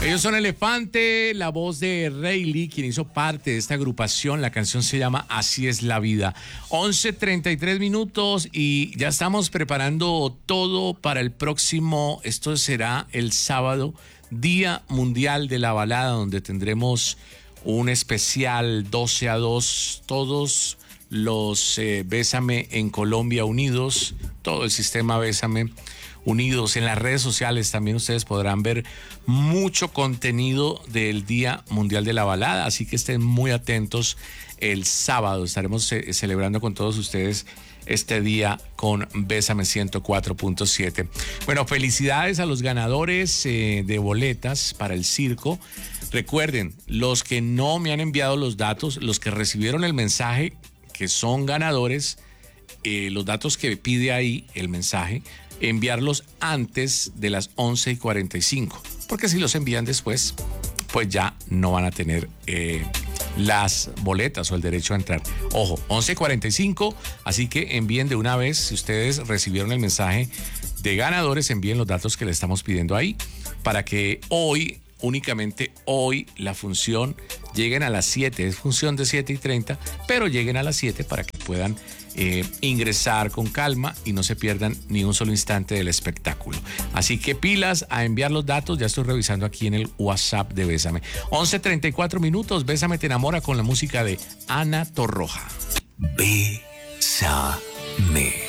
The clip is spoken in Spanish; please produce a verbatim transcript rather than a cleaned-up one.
Ellos son Elefante, la voz de Rayleigh, quien hizo parte de esta agrupación. La canción se llama Así es la vida. once treinta y tres minutos y ya estamos preparando todo para el próximo, esto será el sábado, Día Mundial de la Balada, donde tendremos un especial doce a dos, todos los eh, Bésame en Colombia unidos, todo el sistema Bésame unidos. En las redes sociales también ustedes podrán ver mucho contenido del Día Mundial de la Balada, así que estén muy atentos. El sábado estaremos ce- celebrando con todos ustedes este día con Bésame ciento cuatro punto siete. Bueno, felicidades a los ganadores eh, de boletas para el circo. Recuerden, los que no me han enviado los datos, los que recibieron el mensaje que son ganadores, eh, los datos que pide ahí el mensaje, enviarlos antes de las once y cuarenta y cinco, porque si los envían después, pues ya no van a tener eh, las boletas o el derecho a entrar. Ojo, once y cuarenta y cinco, así que envíen de una vez. Si ustedes recibieron el mensaje de ganadores, envíen los datos que le estamos pidiendo ahí, para que hoy, únicamente hoy, la función lleguen a las siete, es función de siete y treinta, pero lleguen a las siete para que puedan Eh, ingresar con calma y no se pierdan ni un solo instante del espectáculo. Así que pilas a enviar los datos. Ya estoy revisando aquí en el WhatsApp de Bésame. once treinta y cuatro minutos. Bésame te enamora con la música de Ana Torroja. Bésame.